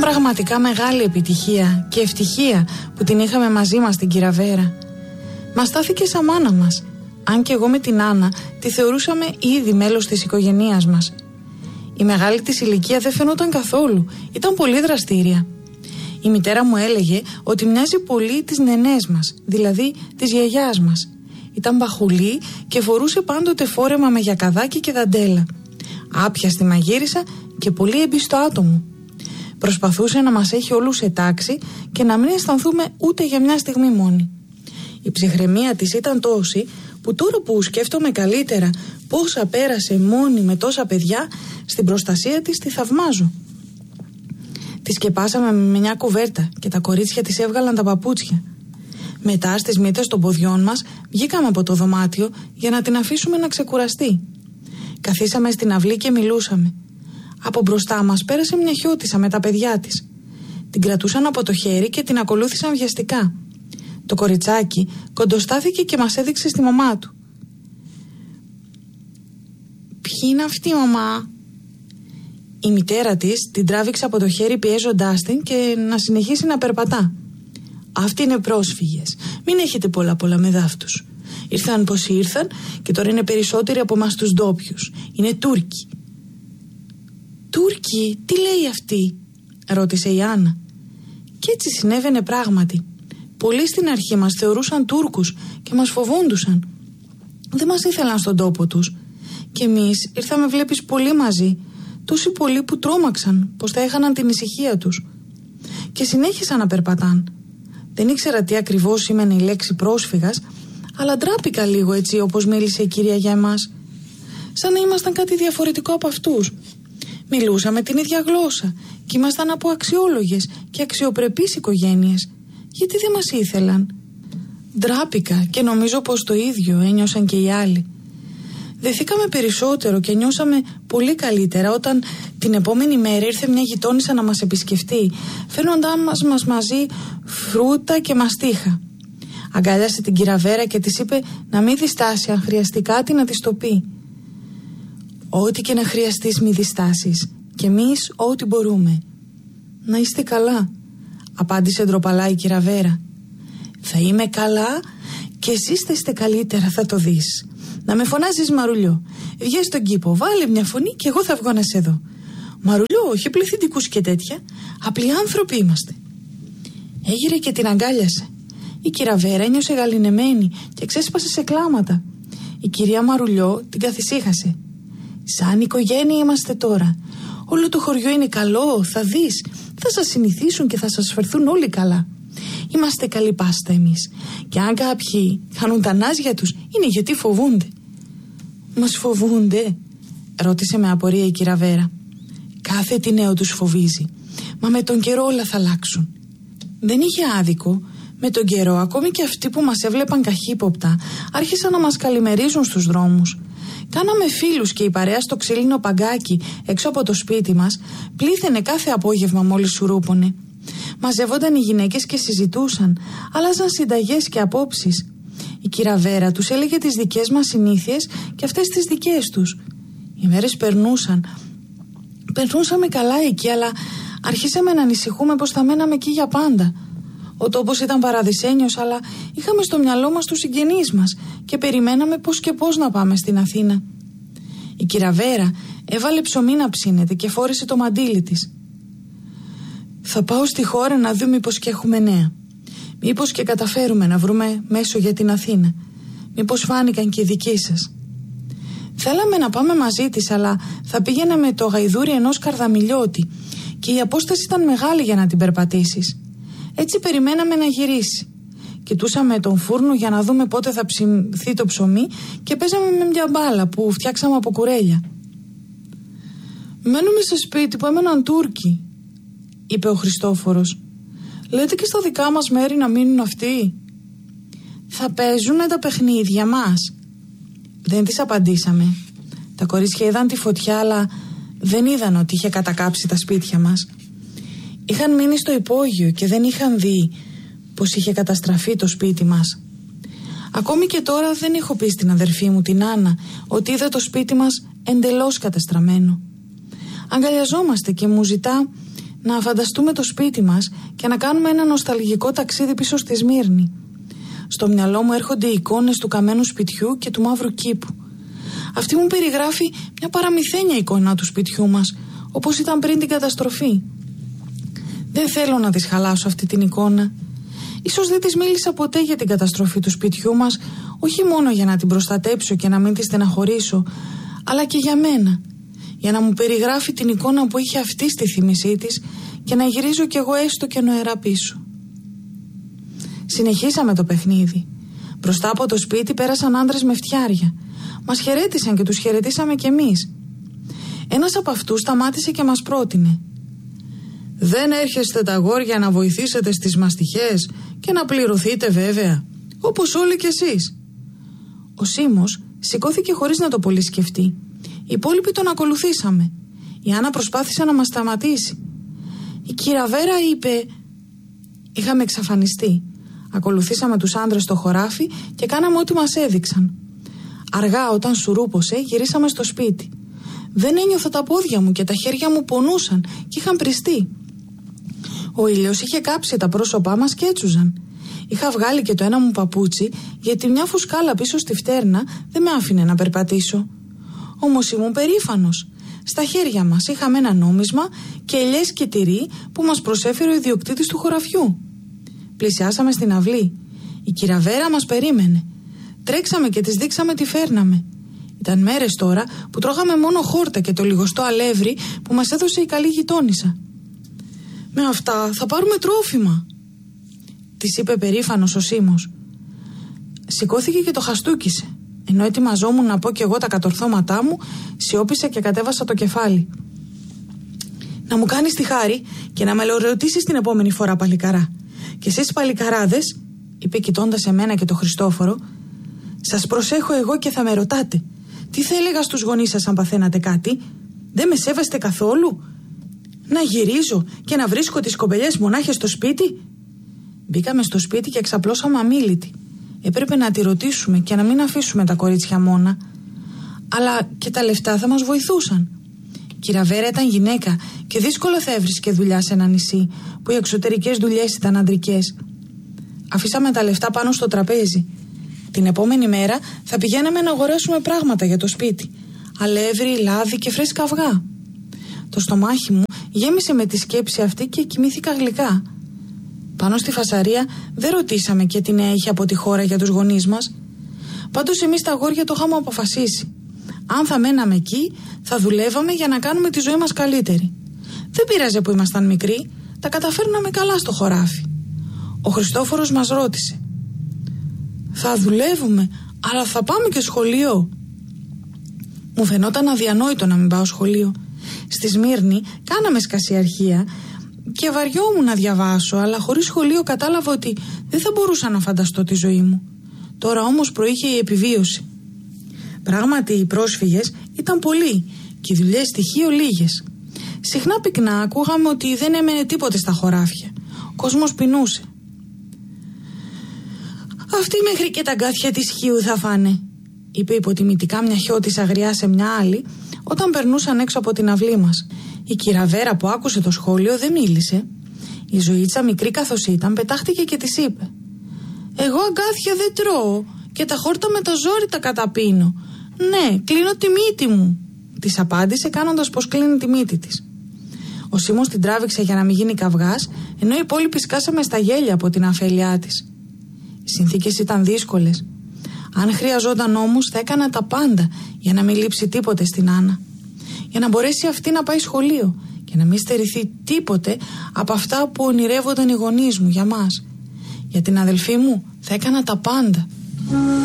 πραγματικά μεγάλη επιτυχία και ευτυχία που την είχαμε μαζί μας την Κυραβέρα. Μας στάθηκε σαν μάνα μας, αν και εγώ με την Άννα τη θεωρούσαμε ήδη μέλος της οικογένειάς μας. Η μεγάλη της ηλικία δεν φαινόταν καθόλου, ήταν πολύ δραστήρια. Η μητέρα μου έλεγε ότι μοιάζει πολύ τις νενές μας, δηλαδή της γιαγιάς μας. Ήταν μπαχουλή και φορούσε πάντοτε φόρεμα με γιακαδάκι και δαντέλα. Άπιαστη μαγείρισα και πολύ εμπιστό άτομο. Προσπαθούσε να μας έχει όλους σε τάξη και να μην αισθανθούμε ούτε για μια στιγμή μόνοι. Η ψυχραιμία της ήταν τόση που τώρα που σκέφτομαι καλύτερα πόσα πέρασε μόνη με τόσα παιδιά, στην προστασία της τη θαυμάζω. Τη σκεπάσαμε με μια κουβέρτα και τα κορίτσια της έβγαλαν τα παπούτσια. Μετά στις μύτες των ποδιών μας βγήκαμε από το δωμάτιο για να την αφήσουμε να ξεκουραστεί. Καθίσαμε στην αυλή και μιλούσαμε. Από μπροστά μας πέρασε μια χιώτισσα με τα παιδιά της. Την κρατούσαν από το χέρι και την ακολούθησαν βιαστικά. Το κοριτσάκι κοντοστάθηκε και μας έδειξε στη μαμά του. «Ποιοι είναι αυτοί, μαμά?» Η μητέρα της την τράβηξε από το χέρι πιέζοντάς την και να συνεχίσει να περπατά. «Αυτοί είναι πρόσφυγες. Μην έχετε πολλά με δάφτους. Ήρθαν πως ήρθαν και τώρα είναι περισσότεροι από εμάς τους ντόπιους. Είναι Τούρκοι». «Τούρκοι, τι λέει αυτή?» ρώτησε η Άννα. Και έτσι συνέβαινε πράγματι. Πολλοί στην αρχή μας θεωρούσαν Τούρκους και μας φοβόντουσαν. Δεν μας ήθελαν στον τόπο τους. Και εμείς ήρθαμε, βλέπεις, πολύ μαζί. Τόσοι πολλοί που τρόμαξαν πως θα έχαναν την ησυχία τους. Και συνέχισαν να περπατάν. Δεν ήξερα τι ακριβώς σήμαινε η λέξη πρόσφυγας, αλλά ντράπηκα λίγο έτσι όπως μίλησε η κυρία για εμάς. Σαν να ήμασταν κάτι διαφορετικό από αυτούς. Μιλούσαμε την ίδια γλώσσα και ήμασταν από αξιόλογες και αξιοπρεπείς οικογένειες. Γιατί δεν μας ήθελαν? Ντράπηκα και νομίζω πως το ίδιο ένιωσαν και οι άλλοι. Δεθήκαμε περισσότερο και νιώσαμε πολύ καλύτερα όταν την επόμενη μέρα ήρθε μια γειτόνισσα να μας επισκεφτεί, φέρνοντάς μας μαζί φρούτα και μαστίχα. Αγκάλιασε την Κυραβέρα και της είπε να μην διστάσει, αν χρειαστεί κάτι να της το πει. «Ό,τι και να χρειαστείς μη διστάσεις, και εμείς ό,τι μπορούμε». «Να είστε καλά», απάντησε ντροπαλά η Κυραβέρα. «Θα είμαι καλά και εσείς θα είστε καλύτερα, θα το δεις. Να με φωνάζεις Μαρουλιό. Βγες στον κήπο, βάλε μια φωνή και εγώ θα βγω να σε δω. Μαρουλιό, όχι πληθυντικούς και τέτοια. Απλοί άνθρωποι είμαστε». Έγειρε και την αγκάλιασε. Η Κυραβέρα ένιωσε γαληνεμένη και ξέσπασε σε κλάματα. Η κυρία Μαρουλιό την καθησύχασε. «Σαν οικογένεια είμαστε τώρα. Όλο το χωριό είναι καλό, θα δεις. Θα σας συνηθίσουν και θα σας φερθούν όλοι καλά. Είμαστε καλή πάστα εμείς. Και αν κάποιοι χάνουν τα νάζια τους, είναι γιατί φοβούνται». «Μας φοβούνται?» ρώτησε με απορία η Κυραβέρα. «Κάθε τι νέο τους φοβίζει. Μα με τον καιρό όλα θα αλλάξουν». Δεν είχε άδικο. Με τον καιρό, ακόμη και αυτοί που μας έβλεπαν καχύποπτα άρχισαν να μας καλημερίζουν στους δρόμους. Κάναμε φίλους και η παρέα στο ξύλινο παγκάκι έξω από το σπίτι μας πλήθαινε κάθε απόγευμα μόλις σουρούπωνε. Μαζεύονταν οι γυναίκες και συζητούσαν, άλλαζαν συνταγές και απόψεις. Η Κυραβέρα τους έλεγε τις δικές μας συνήθειες και αυτές τις δικές τους. Οι μέρες περνούσαν. Περνούσαμε καλά εκεί, αλλά αρχίσαμε να ανησυχούμε πως θα μέναμε εκεί για πάντα. Ο τόπος ήταν παραδεισένιος, αλλά είχαμε στο μυαλό μας τους συγγενείς μας και περιμέναμε πώς και πώς να πάμε στην Αθήνα. Η Κυραβέρα έβαλε ψωμί να ψήνεται και φόρεσε το μαντίλι της. «Θα πάω στη χώρα να δούμε μήπως και έχουμε νέα. Μήπως και καταφέρουμε να βρούμε μέσο για την Αθήνα. Μήπως φάνηκαν και οι δικοί σας». Θέλαμε να πάμε μαζί της, αλλά θα πήγαινε με το γαϊδούρι ενός καρδαμιλιώτη και η απόσταση ήταν μεγάλη για να την περπατήσεις. Έτσι περιμέναμε να γυρίσει. Κοιτούσαμε τον φούρνο για να δούμε πότε θα ψηθεί το ψωμί και παίζαμε με μια μπάλα που φτιάξαμε από κουρέλια. «Μένουμε σε σπίτι που έμεναν Τούρκοι», είπε ο Χριστόφορος. «Λέτε και στα δικά μας μέρη να μείνουν αυτοί?» «Θα παίζουνε τα παιχνίδια μας». Δεν της απαντήσαμε. Τα κορίτσια είδαν τη φωτιά, αλλά δεν είδαν ότι είχε κατακάψει τα σπίτια μας. Είχαν μείνει στο υπόγειο και δεν είχαν δει πως είχε καταστραφεί το σπίτι μας. Ακόμη και τώρα δεν έχω πει στην αδερφή μου την Άννα ότι είδα το σπίτι μας εντελώς καταστραμμένο. Αγκαλιαζόμαστε και μου ζητά να φανταστούμε το σπίτι μας και να κάνουμε ένα νοσταλγικό ταξίδι πίσω στη Σμύρνη. Στο μυαλό μου έρχονται οι εικόνες του καμένου σπιτιού και του μαύρου κήπου. Αυτή μου περιγράφει μια παραμυθένια εικόνα του σπιτιού μας, όπως ήταν πριν την καταστροφή. Δεν θέλω να της χαλάσω αυτή την εικόνα. Ίσως δεν της μίλησα ποτέ για την καταστροφή του σπιτιού μας, όχι μόνο για να την προστατέψω και να μην τη στεναχωρήσω, αλλά και για μένα, για να μου περιγράφει την εικόνα που είχε αυτή στη θύμησή της και να γυρίζω κι εγώ έστω και νοερά πίσω. Συνεχίσαμε το παιχνίδι. Μπροστά από το σπίτι πέρασαν άντρες με φτιάρια. Μας χαιρέτησαν και τους χαιρετήσαμε κι εμείς. Ένας από αυτούς σταμάτησε και μας πρότεινε: «Δεν έρχεστε τα αγόρια να βοηθήσετε στις μαστιχές και να πληρωθείτε βέβαια, όπως όλοι κι εσείς?» Ο Σίμος σηκώθηκε χωρίς να το πολύ σκεφτεί. Οι υπόλοιποι τον ακολουθήσαμε. Η Άννα προσπάθησε να μας σταματήσει. Η κύρα Βέρα είπε... Είχαμε εξαφανιστεί. Ακολουθήσαμε τους άντρες στο χωράφι και κάναμε ό,τι μας έδειξαν. Αργά, όταν σουρούπωσε, γυρίσαμε στο σπίτι. Δεν ένιωθα τα πόδια μου και τα χέρια μου πονούσαν και είχαν πριστεί. Ο ήλιος είχε κάψει τα πρόσωπά μας και έτσουζαν. Είχα βγάλει και το ένα μου παπούτσι, γιατί μια φουσκάλα πίσω στη φτέρνα δεν με άφηνε να περπατήσω. Όμως ήμουν περήφανος. Στα χέρια μας είχαμε ένα νόμισμα και ελιές και τυρί που μας προσέφερε ο ιδιοκτήτης του χωραφιού. Πλησιάσαμε στην αυλή. Η κύρα Βέρα μας περίμενε. Τρέξαμε και της δείξαμε τι φέρναμε. Ήταν μέρες τώρα που τρώγαμε μόνο χόρτα και το λιγοστό αλεύρι που μας έδωσε η καλή γειτόνισσα. «Με αυτά θα πάρουμε τρόφιμα», της είπε περήφανος ο Σίμος. Σηκώθηκε και το χαστούκισε. Ενώ ετοιμαζόμουν να πω κι εγώ τα κατορθώματά μου, σιώπησα και κατέβασα το κεφάλι. «Να μου κάνεις τη χάρη και να με λογορωτήσεις την επόμενη φορά, παλικαρά. Και εσείς παλικαράδες», είπε κοιτώντας εμένα και το Χριστόφορο, «σας προσέχω εγώ και θα με ρωτάτε. Τι θα έλεγα στους γονείς σας αν παθαίνατε κάτι? Δεν με σέβεστε καθόλου? Να γυρίζω και να βρίσκω τις κοπελιές μονάχες στο σπίτι?» Μπήκαμε στο σπίτι και εξαπλώσαμε αμίλητοι. Έπρεπε να τη ρωτήσουμε και να μην αφήσουμε τα κορίτσια μόνα. Αλλά και τα λεφτά θα μας βοηθούσαν. Η κύρα Βέρα ήταν γυναίκα και δύσκολα θα έβρισκε δουλειά σε ένα νησί που οι εξωτερικές δουλειές ήταν αντρικές. Αφήσαμε τα λεφτά πάνω στο τραπέζι. Την επόμενη μέρα θα πηγαίναμε να αγοράσουμε πράγματα για το σπίτι. Αλεύρι, λάδι και φρέσκα αυγά. Το στομάχι μου γέμισε με τη σκέψη αυτή και κοιμήθηκα γλυκά. Πάνω στη φασαρία δεν ρωτήσαμε και τι νέα είχε από τη χώρα για τους γονείς μας. Πάντως εμείς τα αγόρια το είχαμε αποφασίσει. Αν θα μέναμε εκεί, θα δουλεύαμε για να κάνουμε τη ζωή μας καλύτερη. Δεν πείραζε που ήμασταν μικροί, τα καταφέρναμε καλά στο χωράφι. Ο Χριστόφορος μας ρώτησε: «Θα δουλεύουμε, αλλά θα πάμε και σχολείο?» Μου φαινόταν αδιανόητο να μην πάω σχολείο. Στη Σμύρνη κάναμε σκασιαρχία και βαριόμουν να διαβάσω, αλλά χωρίς σχολείο κατάλαβα ότι δεν θα μπορούσα να φανταστώ τη ζωή μου. Τώρα όμως προείχε η επιβίωση. Πράγματι οι πρόσφυγες ήταν πολλοί και οι δουλειές στοιχείο λίγες. Συχνά πυκνά ακούγαμε ότι δεν έμενε τίποτε στα χωράφια. Ο κόσμος πεινούσε. «Αυτοί μέχρι και τα γκάθια της χείου θα φάνε», είπε υποτιμητικά μια χιώτισσα γριά σε μια άλλη όταν περνούσαν έξω από την αυλή μας. Η κύρα Βέρα που άκουσε το σχόλιο δεν μίλησε. Η ζωήτσα μικρή καθώς ήταν πετάχτηκε και της είπε: «Εγώ αγκάθια δεν τρώω και τα χόρτα με το ζόρι τα καταπίνω. Ναι, κλείνω τη μύτη μου», της απάντησε κάνοντας πως κλείνει τη μύτη της. Ο Σίμος την τράβηξε για να μην γίνει καυγάς, ενώ οι υπόλοιποι σκάσαμε στα γέλια από την αφέλειά της. Οι συνθήκες ήταν δύσκολες. Αν χρειαζόταν όμως θα έκανα τα πάντα για να μην λείψει τίποτε στην Άννα. Για να μπορέσει αυτή να πάει σχολείο και να μην στερηθεί τίποτε από αυτά που ονειρεύονταν οι γονείς μου για μας. Για την αδελφή μου θα έκανα τα πάντα.